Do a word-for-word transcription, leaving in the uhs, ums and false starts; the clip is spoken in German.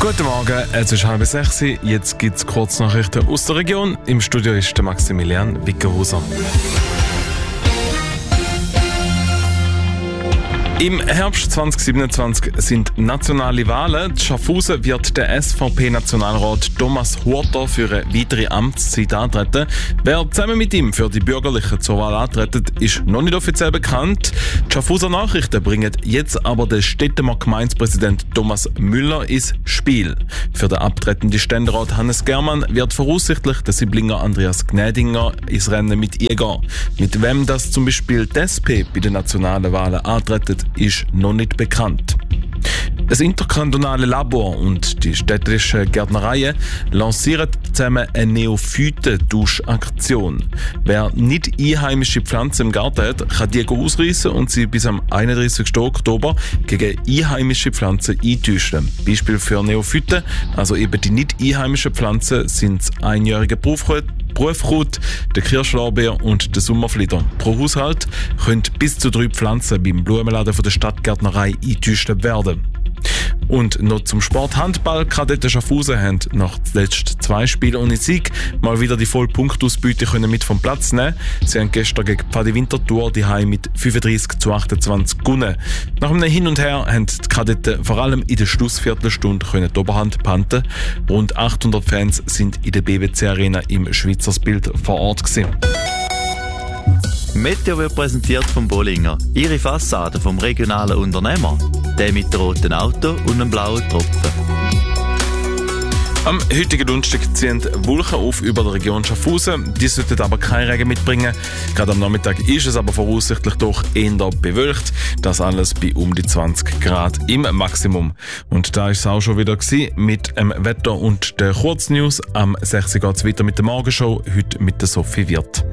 Guten Morgen, es ist halb sechs. Jetzt gibt es Kurznachrichten aus der Region. Im Studio ist der Maximilian Wickerhuser. Im Herbst zwanzig siebenundzwanzig sind nationale Wahlen. In Schaffhausen wird der S V P-Nationalrat Thomas Huerter für eine weitere Amtszeit antreten. Wer zusammen mit ihm für die Bürgerlichen zur Wahl antreten, ist noch nicht offiziell bekannt. Die Schaffhauser Nachrichten bringen jetzt aber den Städtemer Gemeindepräsident Thomas Müller ins Spiel. Für den abtretenden Ständerat Hannes Germann wird voraussichtlich der Siblinger Andreas Gnädinger ins Rennen mit eingehen. Mit wem das zum Beispiel die S P bei den nationalen Wahlen antreten, ist noch nicht bekannt. Das interkantonale Labor und die städtischen Gärtnereien lancieren zusammen eine Neophyten-Tauschaktion. Wer nicht einheimische Pflanzen im Garten hat, kann die ausreissen und sie bis am einunddreißigsten Oktober gegen einheimische Pflanzen eintauschen. Beispiel für Neophyten, also eben die nicht einheimischen Pflanzen, sind das einjährige Berufskraut, Berufskraut, der Kirschlorbeer und der Sommerflieder. Pro Haushalt können bis zu drei Pflanzen beim Blumenladen von der Stadtgärtnerei eingetauscht werden. Und noch zum Sport. Handball. Kadetten Schaffhausen haben nach den letzten zwei Spielen ohne Sieg mal wieder die Vollpunktausbeute können mit vom Platz nehmen. Sie haben gestern gegen Pfadi Winterthur die Heim mit fünfunddreißig zu achtundzwanzig gewonnen. Nach einem Hin und Her haben die Kadetten vor allem in der Schlussviertelstunde können die Oberhand panten. Rund achthundert Fans sind in der B B C Arena im Schweizersbild vor Ort gewesen. Meteo wird präsentiert vom Bollinger. Ihre Fassade vom regionalen Unternehmer. Der mit dem roten Auto und einem blauen Tropfen. Am heutigen Donnerstag ziehen Wolken auf über der Region Schaffhausen. Die sollten aber keinen Regen mitbringen. Gerade am Nachmittag ist es aber voraussichtlich doch eher bewölkt. Das alles bei um die zwanzig Grad im Maximum. Und da ist es auch schon wieder gewesen mit dem Wetter und der Kurznews. Am sechs Uhr geht es weiter mit der Morgenshow, heute mit der Sophie Wirth.